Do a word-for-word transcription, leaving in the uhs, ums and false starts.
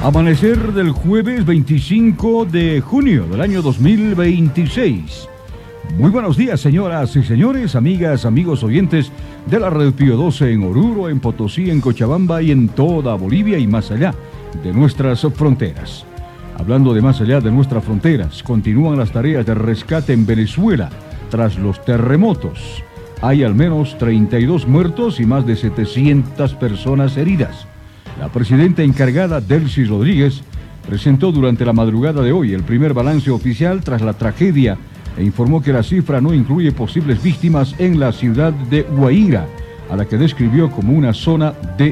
Amanecer del jueves veinticinco de junio del año dos mil veintiséis. Muy buenos días, señoras y señores, amigas, amigos oyentes de la Red Pío doce en Oruro, en Potosí, en Cochabamba y en toda Bolivia y más allá de nuestras fronteras. Hablando de más allá de nuestras fronteras, continúan las tareas de rescate en Venezuela tras los terremotos. Hay al menos treinta y dos muertos y más de setecientas personas heridas. La presidenta encargada, Delcy Rodríguez, presentó durante la madrugada de hoy el primer balance oficial tras la tragedia e informó que la cifra no incluye posibles víctimas en la ciudad de Guaira, a la que describió como una zona de